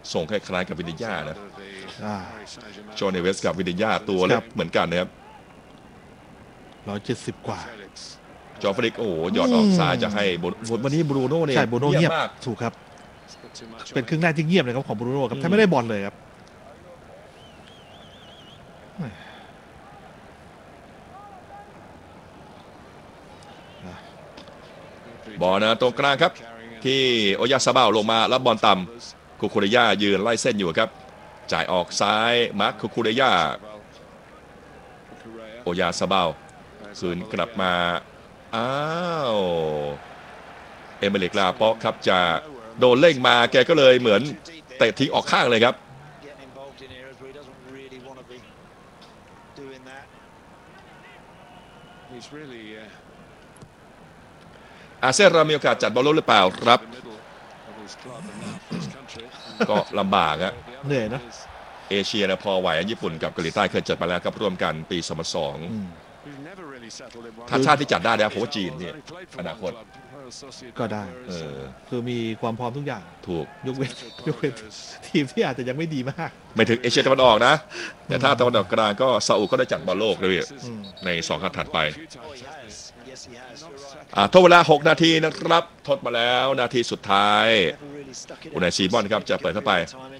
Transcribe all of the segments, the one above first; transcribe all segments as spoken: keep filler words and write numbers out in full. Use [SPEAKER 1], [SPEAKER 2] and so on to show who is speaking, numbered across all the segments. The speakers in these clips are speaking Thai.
[SPEAKER 1] ส่งคล้ายๆกับวินิญญานะ
[SPEAKER 2] อ่า
[SPEAKER 1] โจเนเวสกับวินิญญาตัวเล็กเหมือนกันนะครับ
[SPEAKER 2] ร้อยเจ็ดสิบกว่า
[SPEAKER 1] จอร์ฟริกโอ้โหหยอดออกซ้ายจะให้วันนี้บรูโน่เนี่ย
[SPEAKER 2] ใช่บรูโน่เงียบ
[SPEAKER 1] มาก
[SPEAKER 2] ถูกครับเป็นครึ่งแรกที่เงียบเลยครับของบรูโน่ครับแทบไม่ได้บอลเลยครับ
[SPEAKER 1] บอลนะตรงกลางครับที่โอยาซาเบาลงมารับบอลต่ำคุคุเรย่ายืนไล่เส้นอยู่ครับจ่ายออกซ้ายมาร์คคุคุเรย่าโอยาซาเบาคืนกลับมาอ้าวเอเมริกลาเปาะครับจะโดนเล่งมาแกก็เลยเหมือนเตะทิ้งออกข้างเลยครับอาเซียนเรามีโอกาสจัดบอลโลกหรือเปล่าครับก็ลำบากฮะ
[SPEAKER 2] เหนื่อยนะ
[SPEAKER 1] เอเชียนะพอไหวญี่ปุ่นกับเกาหลีใต้เคยจัดมาแล้วครับร่วมกันปีสองพันสองถ้าชาติที่จัดได้แล้วผมว่าจีนเนี่ยอนาคต
[SPEAKER 2] ก็ได้
[SPEAKER 1] เออ
[SPEAKER 2] คือมีความพร้อมทุกอย่าง
[SPEAKER 1] ถูก
[SPEAKER 2] ยกเว้นยกเว้นทีมที่อาจจะยังไม่ดีมาก
[SPEAKER 1] ไม่ถึงเอเชียตะวันออกนะแต่ถ้าตะวันออกกลางก็ซาอุก็ได้จัดบอลโลกเลยในสองครั้งถัดไปทดเวลาหกนาทีนะครับทดมาแล้วนาทีสุดท้ายอุนายซีมอนครับจะเปิดเข้าไป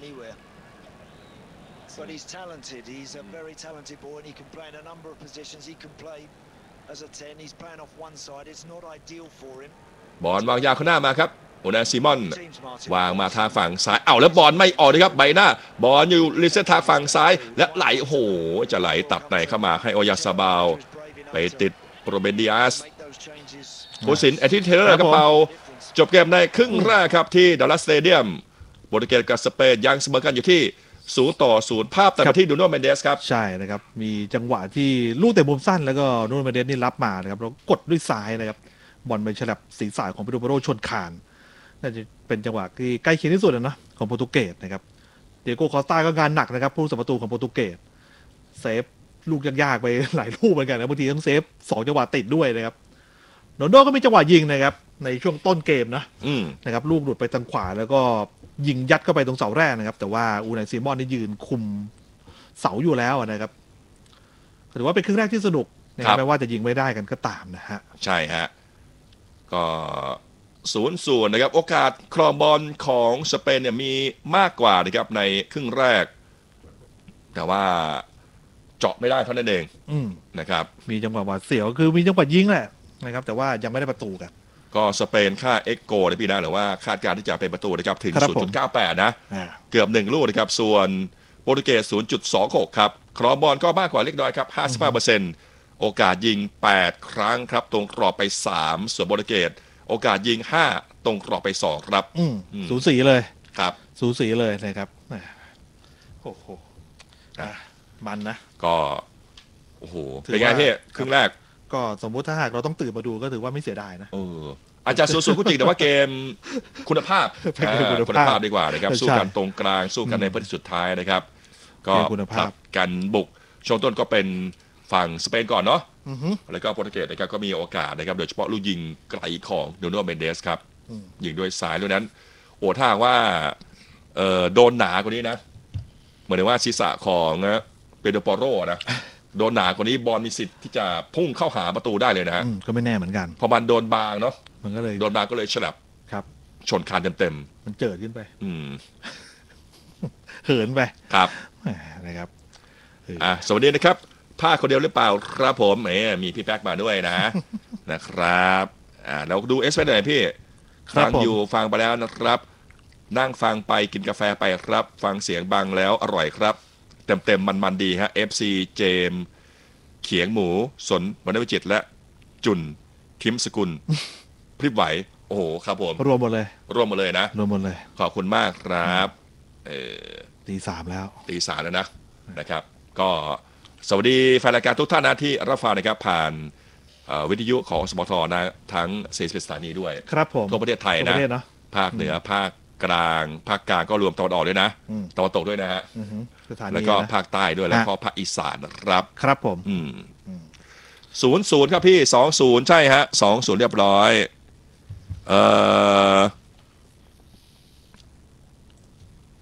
[SPEAKER 3] But he's talented. He's a very talented boy, and he can play in a number of positions. He can play as a ten. He's playing off one side. It's not ideal for him.
[SPEAKER 1] บอลวางยาวข้างหน้ามาครับอุนายซีมอนวางมาทางฝั่งซ้ายเอ้าแล้วบอลไม่ออกนะครับใบหน้าบอลอยู่ริเซตทางฝั่งซ้ายและไหลโอ้โหจะไหลตัดในเข้ามาให้โอยาซาบาวไปติดโรเบนดิอาสผู้สินเอทิเทเลอร์กระเป๋าจบเกมในครึ่งแรกครับที่ดัลลัสสเตเดียมโปรตุเกสกับสเปนยังเสมอกันอยู่ที่ศูนย์ต่อศูนย์ภาพแต่ที่ดูโนเมนเดสครับ
[SPEAKER 2] ใช่นะครับมีจังหวะที่ลูกเตะมุมสั้นแล้วก็นูนเมนเดสนี่รับมานะครับแล้วกดด้วยซ้ายนะครับบอลไปฉลับศีรษะของเปโดโปโรชนคานน่าจะเป็นจังหวะที่ใกล้เคียงที่สุดนะของโปรตุเกสนะครับเดโก้คอสตาก็งานหนักนะครับผู้สัมประตูของโปรตุเกสเซฟลูกยากๆไปหลายลูกเหมือนกันนะบางทีต้องเซฟสองจังหวะติดด้วยนะครับโรนลโดก็มีจังหวะยิงนะครับในช่วงต้นเกมนะนะครับลูกหลุดไปทางขวาแล้วก็ยิงยัดเข้าไปตรงเสาแรกนะครับแต่ว่าอูนายซีมอนนี่ยืนคุมเสาอยู่แล้วนะครับถือว่าเป็นครึ่งแรกที่สนุกนะครับไม่ว่าจะยิงไม่ได้กันก็ตามนะฮะ
[SPEAKER 1] ใช่ฮะก็ศูนย์ศูนย์นะครับโอกาสครองบอลของสเปนเนี่ยมีมากกว่านะครับในครึ่งแรกแต่ว่าเจาะไม่ได้เท่านั้นเองนะครับ
[SPEAKER 2] มีจังหวะหวาดเสียวคือมีจังหวะยิงแหละนะครับแต่ว่ายังไม่ได้ประตูกัน
[SPEAKER 1] ก็สเปนค่า X โกในปีหน้าหรือว่าคาดการณ์ที่จะเป็นประตูนะครับถึง ศูนย์จุดเก้าแปด นะเกือบหนึ่งลูกนะครับส่วนโปรตุเกส ศูนย์จุดสองหก ครับครองบอลก็มากกว่าเล็กน้อยครับ ห้าสิบห้าเปอร์เซ็นต์ โอกาสยิงแปดครั้งครับตรงกรอบไปสามส่วนโปรตุเกสโอกาสยิงห้าตรงกรอบไปสองครับ
[SPEAKER 2] สูสีเลย
[SPEAKER 1] ครับ
[SPEAKER 2] สูสีเลยนะครับโอ้โหมันนะ
[SPEAKER 1] ก็โอ้โหเป็นไงพี่ครึ่งแรก
[SPEAKER 2] ก็สมมุติถ้าหากเราต้องตื่นมาดูก็ถือว่าไม่เสียดายนะ
[SPEAKER 1] เอออาจจะสูงๆก็จริงแต่ว่าเกมคุณภาพคุณภาพดีกว่านะครับสู้กันตรงกลางสู้กันในพื้นที่สุดท้ายนะครับก็ตัดกันบุกช่วงต้นก็เป็นฝั่งสเปนก่อนเนาะแล้วก็โปรตุเกสนะครับก็มีโอกาสนะครับโดยเฉพาะลูกยิงไกลของนูโน่เมนเดสครับยิงด้วยซ้ายด้วยนั้นโอ้ถ้าว่าโดนหนากว่านี้นะเหมือนว่าศีรษะของเปโดโปโรนะโดนหนากว่านี้บอลมีสิทธิ์ที่จะพุ่งเข้าหาประตูได้เลยนะฮะ
[SPEAKER 2] ก็ไม่แน่เหมือนกัน
[SPEAKER 1] พอมันโดนบางเนาะ
[SPEAKER 2] มันก็เลย
[SPEAKER 1] โดนบางก็เลยฉลับ
[SPEAKER 2] ครับ
[SPEAKER 1] ชนคานเต็ม
[SPEAKER 2] ๆมันเจิดขึ้นไป
[SPEAKER 1] อืม
[SPEAKER 2] เหินไป
[SPEAKER 1] ครับ
[SPEAKER 2] นะครับ
[SPEAKER 1] อ่ะสวัสดีนะครับภาคคนเดียวหรือเปล่าครับผมเอ๋มีพี่แป๊กมาด้วยนะนะครับอ่าเราดูเอสเอ็นหน่อยพี่ฟังอยู่ฟังไปแล้วนะครับนั่งฟังไปกินกาแฟไปครับฟังเสียงบังแล้วอร่อยครับเต็มเต็มมันมันดีฮะ เอฟ ซี เจมเขียงหมูสนวรรณวิจิตและจุนคิมสกุลพริบไหวโอ้โหครับผม
[SPEAKER 2] รวมหมดเลย
[SPEAKER 1] รวมหมดเลยนะ
[SPEAKER 2] รวมหมดเลย
[SPEAKER 1] ขอบคุณมากครับเออ
[SPEAKER 2] ตีสามแล้ว
[SPEAKER 1] ตีสามแล้วนะนะครับก็สวัสดีแฟนรายการทุกท่านนะที่รับฟังนะครับผ่านวิทยุของสปทนะทั้งสี่สิบสถานีด้วย
[SPEAKER 2] ครับผม
[SPEAKER 1] ทั่วประเทศไทยนะภาคเหนือภาคกลางภาคกลางก็รวมตะวันออกด้วยนะตะวันตกด้วยนะฮะแล้วก็ภาคใต้ด้วยแล้วก็ภาคอีสานนะครับ
[SPEAKER 2] ครับผม
[SPEAKER 1] ศูนย์ศูนย์ครับพี่สองศูนย์ใช่ฮะสองศูนย์เรียบร้อยเอ่อ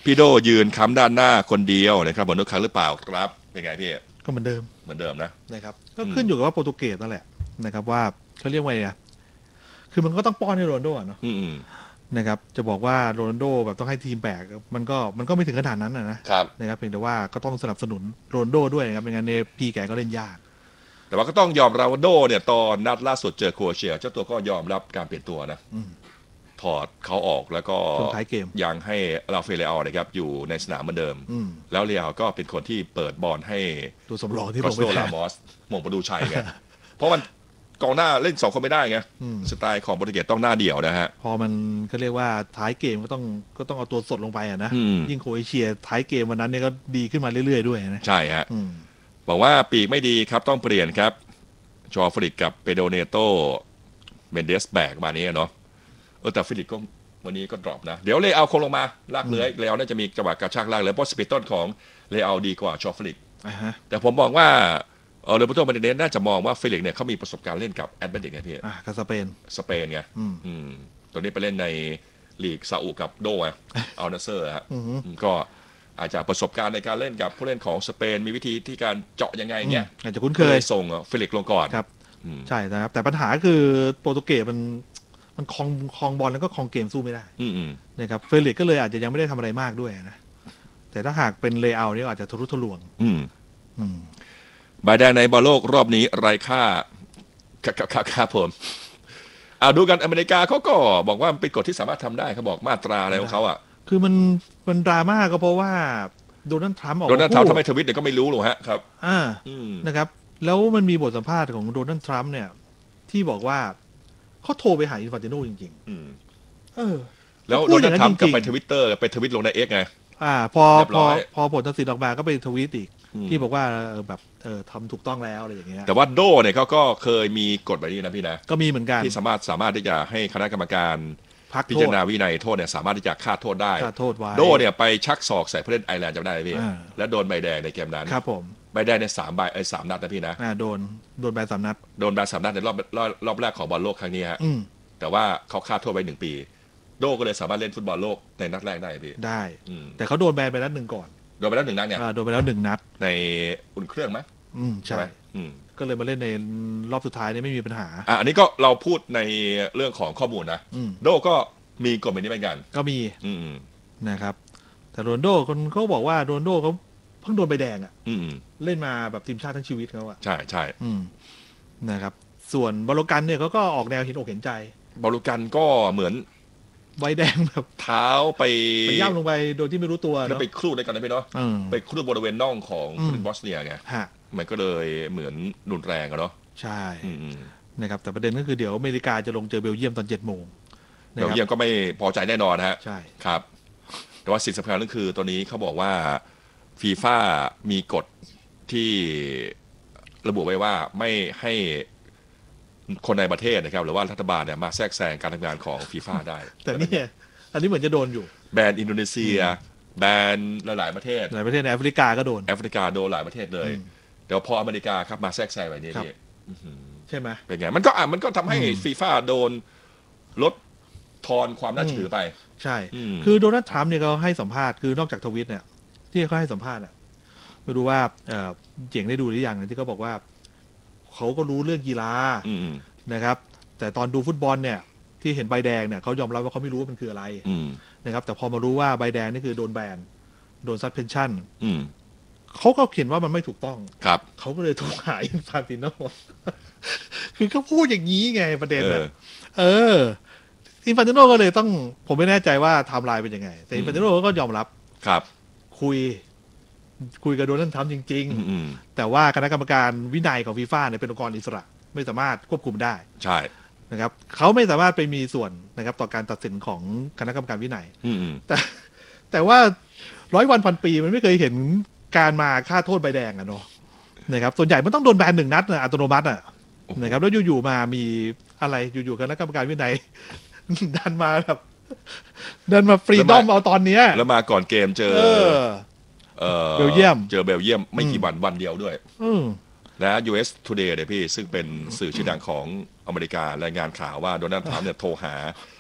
[SPEAKER 1] พี่โดยืนค้ำด้านหน้าคนเดียวนะครับเหมือนทุกครั้งหรือเปล่าครับเป็นไงพี่
[SPEAKER 2] ก็เหมือนเดิม
[SPEAKER 1] เหมือนเดิมนะ
[SPEAKER 2] นะครับก็ขึ้นอยู่กับว่าโปรตุเกสนั่นแหละนะครับว่าเขาเรียกว่าไงคือมันก็ต้องป้อนให้โรนัลโดเนาะนะครับจะบอกว่าโรนัลโดแบบต้องให้ทีมแบกมันก็มันก็ไม่ถึงขนาดนั้นนะครับนะครับเพียงแต่ว่าก็ต้องสนับสนุนโรนัลโดด้วยนะครับไม่งั้นเนี่ยพี่แกก็เล่นยาก
[SPEAKER 1] แต่ว่าก็ต้องยอมรับว่าโดเนี่ยตอนนัดล่าสุดเจอโครเอเชียเจ้าตัวก็ยอมรับการเปลี่ยนตัวนะถอดเขาออกแล้วก็ยังให้ราฟาเอลเลอานะครับอยู่ในสนามเหมือนเดิมแล้วเลอาก็เป็นคนที่เปิดบอลให้
[SPEAKER 2] ตัวสำรองที่
[SPEAKER 1] ลงไปลามอสมงประตูชัยไงเพราะมันกองหน้าเล่นสองคนไม่ได้ไงสไตล์ของโปรตุเกสต้องหน้าเดี่ยวนะฮะ
[SPEAKER 2] พอมันเขาเรียกว่าท้ายเกมก็ต้องก็ต้องเอาตัวสดลงไปอ่ะนะยิ่งโครเอเชียท้ายเกมวันนั้นเนี่ยก็ดีขึ้นมาเรื่อยๆด้วยนะ
[SPEAKER 1] ใช่ฮะบอกว่าปีกไม่ดีครับต้องเปลี่ยนครับจอฟริกกับเปโดเนโตเมนเดสแบกมานี้เนาะเออแต่ฟิลิปก็วันนี้ก็ดรอปนะเดี๋ยวเลเอาคงลงมาลากเลื้อยเลเอาน่าจะมีจังหวะกระชากลากเลยเพราะสปีดต้นของเลเอาดีกว่าจอฟริกแต่ผมมองว่าเออโรเบโตมาร์ติเนสน่าจะมองว่าฟิลิปเนี่ยเขามีประสบการณ์เล่นกับแอตเลติกไงพี่
[SPEAKER 2] อ่ะกับสเปน
[SPEAKER 1] สเปนไงอืมตัวนี้ไปเล่นในลีกซาอุกับโดอ่ะอัลนาเซอร์ฮะก็อาจจะประสบการณ์ในการเล่นกับผู้เล่นของสเปนมีวิธีที่การเจาะยังไงเนี่ย
[SPEAKER 2] อาจจะคุ้นเคย
[SPEAKER 1] ส่งฟิลิปลงก่อน
[SPEAKER 2] ครับใช่นะครับแต่ปัญหาคือโปรตุเกสมันมันคลองคลองบอลแล้วก็คลองเกมสู้ไม่ได้นะครับเฟลิกก็เลยอาจจะยังไม่ได้ทำอะไรมากด้วยนะแต่ถ้าหากเป็นเลอาเนี่ยอาจจะทะลุทะลวง
[SPEAKER 1] ใบแดงในบอลโลกรอบนี้ไร้ค่าครับครับผมเอาดูกันอเมริกาเขาก็บอกว่าเป็นกฎที่สามารถทำได้เขาบอกมาตราอะไรของเขาอ่ะ
[SPEAKER 2] คือมันมันดราม่าก็เพราะว่าโดนัลด์ทรัมป์ออก
[SPEAKER 1] โดนัลด์ทรัมป์ทำไมทวิตเนี่ยก็ไม่รู้หรอกฮะครับ
[SPEAKER 2] อ่านะครับแล้วมันมีบทสัมภาษณ์ของโดนัลด์ทรัมป์เนี่ยที่บอกว่าเขาโทรไปหาอินฟานติโนจริงๆเออ
[SPEAKER 1] แล้วโดนัลด์ทรัมป์ก็ไปทวิตเตอร์ไปทวิตลงในเอ็กไง
[SPEAKER 2] อ่าพอพอพอผลตัดสินออกมาก็ไปทวิตอีกที่บอกว่าแบบเออทำถูกต้องแล้วอะไรอย่างเงี้ย
[SPEAKER 1] แต่ว่าโดเนี่ยเขาก็เคยมีกฎแบบนี้นะพี่นะ
[SPEAKER 2] ก็มีเหมือนกัน
[SPEAKER 1] ที่สามารถสามารถที่จะให้คณะกรรมการพิจารณาวินัยโทษเนี่ยสามารถที่จะฆ่าโทษได้โดเนี่ยไปชักศอกใส่ผู้เล่นไอร์แลนด์จำได้ไหมพี่แล้วโดนใบแดงในเกมนั้น
[SPEAKER 2] ครับผม
[SPEAKER 1] ใบแดงในสามใบไอ้สามนัดนะพี่นะ
[SPEAKER 2] อ่าโดนโดนใบสามนัด
[SPEAKER 1] โดนใบสามนัดในรอบรอบรอบแรกของบอลโลกครั้งนี้ฮะแต่ว่าเขาฆ่าโทษไปหนึ่งปีโดก็เลยสามารถเล่นฟุตบอลโลกในนัดแรกได้พี่
[SPEAKER 2] ได้แต่เขาโดนแบนไปนัดหนึ่งก่อน
[SPEAKER 1] โดนไปแล้วหนึ่งนัดเนี่ย
[SPEAKER 2] โดนไปแล้วหนึ่งนัด
[SPEAKER 1] ในอุ่นเครื่องไหม
[SPEAKER 2] อืมใช่ก็เลยมาเล่นในรอบสุดท้ายนี่ไม่มีปัญหา
[SPEAKER 1] อ่ะอันนี้ก็เราพูดในเรื่องของข้อมูลนะโดก็มีกฎแบบนี้เหมือนกัน
[SPEAKER 2] ก็มีนะครับแต่โรนโดคนเขาบอกว่าโรนโดเขาเพิ่งโดนใบแดงอ่ะเล่นมาแบบทีมชาติทั้งชีวิตเขาอ่ะ
[SPEAKER 1] ใช่ใช่
[SPEAKER 2] นะครับส่วนบอลกันเนี่ยเขาก็ออกแนวเห็นอกเห็นใจ
[SPEAKER 1] บอลกันก็เหมือน
[SPEAKER 2] ใบแดงแบบ
[SPEAKER 1] เท้าไป
[SPEAKER 2] ไปย่ำลงไปโดยที่ไม่รู้ตัว
[SPEAKER 1] แล้วไปครูดในกันนะพี่เนาะไปครูดบริเวณน่องของบอสเนียไงมันก็เลยเหมือนรุนแรงอะเนาะ
[SPEAKER 2] ใช่นะครับแต่ประเด็นก็คือเดี๋ยวอเมริกาจะลงเจอเบลเยียมตอนเจ็ดโมง
[SPEAKER 1] เบลเยียมก็ไม่พอใจแน่นอนฮะ
[SPEAKER 2] ใช่
[SPEAKER 1] ครับแต่ว่าสิ่งสำคัญก็คือตัวนี้เขาบอกว่าฟีฟ่ามีกฎที่ระบุไว้ว่าไม่ให้คนในประเทศนะครับหรือว่ารัฐบาลเนี่ยมาแทรกแซงการทำงานของฟีฟ่าได้
[SPEAKER 2] แต่นี่อันนี้เหมือนจะโดนอยู่
[SPEAKER 1] แบนอินโดนีเซียแบนหลายๆประเทศ
[SPEAKER 2] หลายประเทศในแอฟริกาก็โดน
[SPEAKER 1] แอฟริกาโดนหลายประเทศเลยเดี๋ยวพออเมริกาครับมาแทรกแซงแบบนี้
[SPEAKER 2] ใช่ไหม
[SPEAKER 1] เป็นไงมันก็อ่ะมันก็ทำให้ฟีฟ่าโดนลดทอนความน่าเชื่อถือไป
[SPEAKER 2] ใช่คือโดนัลด์ทรัมป์เนี่ยเขาให้สัมภาษณ์คือนอกจากทวิตเนี่ยที่เขาให้สัมภาษณ์อ่ะไม่รู้ว่าเจ๋งได้ดูหรือยังที่เขาบอกว่าเขาก็รู้เรื่องกีฬานะครับแต่ตอนดูฟุตบอลเนี่ยที่เห็นใบแดงเนี่ยเขายอมรับว่าเขาไม่รู้ว่ามันคืออะไรนะครับแต่พอมารู้ว่าใบแดงนี่คือโดนแบนโดนซัสเพนชั่นเขาก็เขียนว่ามันไม่ถูกต้อง
[SPEAKER 1] ครับ
[SPEAKER 2] เขาก็เลยโทรหาอินฟานติโนคือเขาพูดอย่างนี้ไงประเด็นอะเอออินฟานติโนก็เลยต้องผมไม่แน่ใจว่าไทม์ไลน์เป็นยังไงแต่อินฟานติโนก็ยอมรับ
[SPEAKER 1] ครับ
[SPEAKER 2] คุยคุยกับโดนัลด์ทรัมป์จริงๆแต่ว่าคณะกรรมการวินัยของฟีฟ่าเนี่ยเป็นองค์กรอิสระไม่สามารถควบคุมได้
[SPEAKER 1] ใช่
[SPEAKER 2] นะครับเขาไม่สามารถไปมีส่วนนะครับต่อการตัดสินของคณะกรรมการวินัยแต่แต่ว่าร้อยวันพันปีมันไม่เคยเห็นการมาฆ่าโทษใบแดงอะเนาะนะครับส่วนใหญ่มันต้องโดนแบนหนึ่งนัดอัตโนมัติอะนะครับแล้วอยู่ๆมามีอะไรอยู่ๆคณะกรรมการวินัยดันมาแบบดันมาฟรีดอมเอาตอนนี้
[SPEAKER 1] แล้วมาก่อนเกมเจอ
[SPEAKER 2] เบลเยียม
[SPEAKER 1] เจอเบลเยียมไม่กี่วันวันเดียวด้วยและ ยู เอส Today เนี่ยพี่ซึ่งเป็นสื่อชื่อดังของอเมริการายงานข่าวว่าโดนัลด์ทรัมป์เนี่ยโทรหา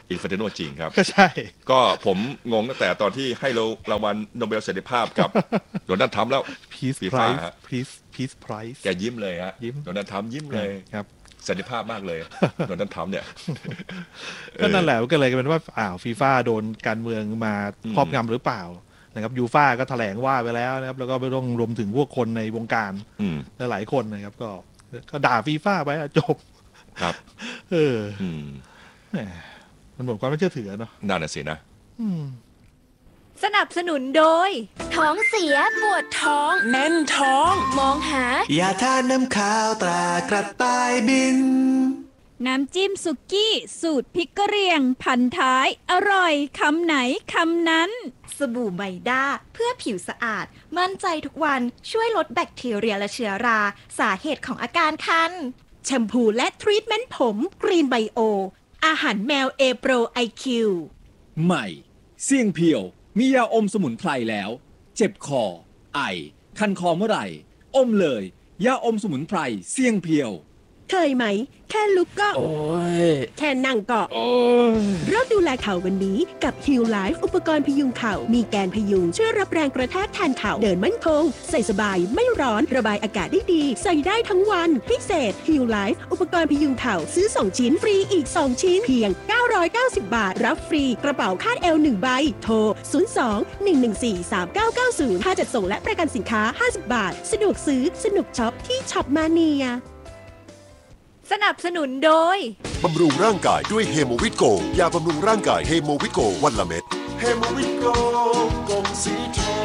[SPEAKER 1] อินฟานติโนจริงครับ
[SPEAKER 2] ก็ใช่
[SPEAKER 1] ก็ผมงงตั้งแต่ตอนที่ให้รางวัลโนเบลสันติภาพกับโดนัลด์ทรัมป์แล้ว
[SPEAKER 2] Peace
[SPEAKER 1] ฟีฟ่า
[SPEAKER 2] Prize
[SPEAKER 1] ฮะ
[SPEAKER 2] Peace Peace Prize
[SPEAKER 1] แกยิ้มเลยฮะ
[SPEAKER 2] ยิ้ม
[SPEAKER 1] โดนัลด์ทรัมป์ยิ้มเลย
[SPEAKER 2] ครับ
[SPEAKER 1] สันติภาพมากเลยโดนัลด์ทรัมป์เนี่ย
[SPEAKER 2] ก็นั่นแหละก็เลยเป็นว่าอ้าวฟีฟ่าโดนการเมืองมาครอบงำหรือเปล่านะครับยูฟ่าก็แถลงว่าไปแล้วนะครับแล้วก็ไม่ต้องรวมถึงพวกคนในวงการ
[SPEAKER 1] อืม
[SPEAKER 2] หลายๆคนนะครับก็ก็ด่าฟีฟ่าไปอะจบ
[SPEAKER 1] ครับ
[SPEAKER 2] เออ
[SPEAKER 1] อืม
[SPEAKER 2] แหมมันหมดความไม่เชื่อถือเนาะ
[SPEAKER 1] นั่นน่ะสินะ
[SPEAKER 2] อืม
[SPEAKER 4] สนับสนุนโดย
[SPEAKER 5] ท้องเสียปวดท้อง
[SPEAKER 4] แน่นท้อง
[SPEAKER 5] มองหา
[SPEAKER 6] อย่าทานน้ำข้าวตรากระต่ายบิน
[SPEAKER 4] น้ำจิ้มสุกี้สูตรพริกกะเหรี่ยง พันท้าย อร่อยคำไหนคำนั้น
[SPEAKER 5] สบู่ไมด้าเพื่อผิวสะอาด มั่นใจทุกวันช่วยลดแบคทีเรียและเชื้อรา สาเหตุของอาการคัน
[SPEAKER 7] แชมพูและทรีทเมนต์ผมกรีนไบโออาหารแมวเอโปรไอคิว
[SPEAKER 8] ใหม่เสี่ยงเพียวมียาอมสมุนไพรแล้ว เจ็บคอ ไอ คันคอเมื่อไหร่ อมเลยยาอมสมุนไพรเสี่ยงเพียว
[SPEAKER 7] เคยไหม แค่ลุกก็
[SPEAKER 8] โอ้ย
[SPEAKER 7] แค่นั่งก็
[SPEAKER 8] โอ้ย
[SPEAKER 7] เริ่มดูแลเข่าวันนี้กับ Heal Life อุปกรณ์พยุงเข่ามีแกนพยุงช่วยรับแรงกระแทกแทนเข่าเดินมั่นคงใส่สบายไม่ร้อนระบายอากาศได้ดี ใส่ได้ทั้งวัน พิเศษ Heal Life อุปกรณ์พยุงเข่าซื้อสองชิ้นฟรีอีกสองชิ้นเพียงเก้าร้อยเก้าสิบบาทรับฟรีกระเป๋าคาดเอวหนึ่งใบโทรศูนย์ สอง หนึ่ง หนึ่ง สี่ สาม เก้า เก้า ศูนย์ค่าจัดส่งและประกันสินค้าห้าสิบบาทสะดวกซื้อสนุกช็อปที่ช็อปมาเนีย
[SPEAKER 4] สนับสนุนโดย
[SPEAKER 9] บำรุงร่างกายด้วยเฮโมวิตโกยาบำรุงร่างกายเฮโมวิตโกวันละเม็ดเฮโมวิตโกกล่องสีทอง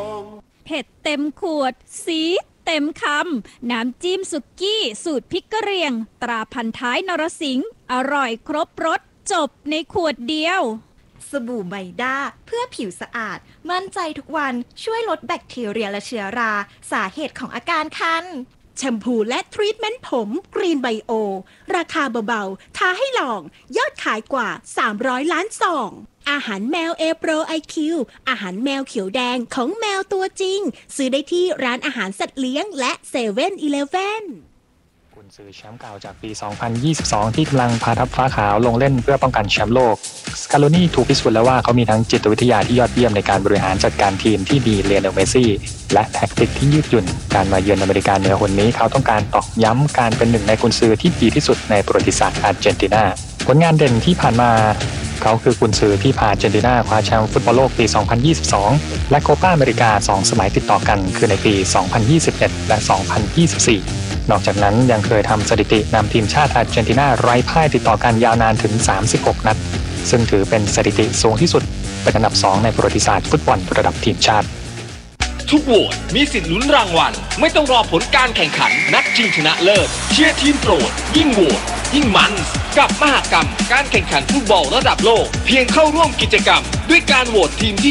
[SPEAKER 4] เผ็ดเต็มขวด สีเต็มคำ น้ำจิ้มสุกี้สูตรพริกกะเหรี่ยง ตราพันท้ายนรสิงห์อร่อยครบรสจบในขวดเดียว
[SPEAKER 5] สบู่ไมด้าเพื่อผิวสะอาด มั่นใจทุกวันช่วยลดแบคทีเรียและเชื้อรา สาเหตุของอาการคัน
[SPEAKER 7] แชมพูและทรีทเมนต์ผมกรีนไบโอราคาเบาๆท้าให้ลองยอดขายกว่าสามร้อยล้านซองอาหารแมวเอโปรไอคิวอาหารแมวเขียวแดงของแมวตัวจริงซื้อได้ที่ร้านอาหารสัตว์เลี้ยงและเซเว่นอีเลฟเว่น
[SPEAKER 10] กุนซือแชมป์เก่าจากปี สองพันยี่สิบสอง ที่กำลังพาทัพฟ้าขาวลงเล่นเพื่อป้องกันแชมป์โลกสกาโลนี่ถูกพิสูจน์แล้วว่าเขามีทั้งจิตวิทยาที่ยอดเยี่ยมในการบริหารจัดการทีมที่ดีเลียนเนลเมซี่และแท็กติกที่ยืดหยุ่นการมาเยือนอเมริกาเหนือคนนี้เขาต้องการตอกย้ำการเป็นหนึ่งในกุนซือที่ดีที่สุดในประวัติศาสตร์อาร์เจนตินาผลงานเด่นที่ผ่านมาเขาคือกุนซือที่พาอาร์เจนตินาคว้าแชมป์ฟุตบอลโลกปี สองพันยี่สิบสอง และโคปาอเมริกาสองสมัยติดต่อกันคือในปี สองพันยี่สิบเอ็ด และ สองพันยี่สิบสี่นอกจากนั้นยังเคยทำสถิตินำทีมชาติอาร์เจนตินาไร้พ่ายติดต่อกันยาวนานถึงสามสิบหกนัดซึ่งถือเป็นสถิติสูงที่สุดเป็นอันดับสองในประวัติศาสตร์ฟุตบอลระดับทีมชาติ
[SPEAKER 11] ทุกโหวตมีสิทธิ์ลุ้นรางวัลไม่ต้องรอผลการแข่งขันนัดชิงชนะเลิศเชียร์ทีมโปรดยิ่งโหวตยิ่งมันกับมหกรรมการแข่งขันฟุตบอลระดับโลกเพียงเข้าร่วมกิจกรรมด้วยการโหวตทีมที่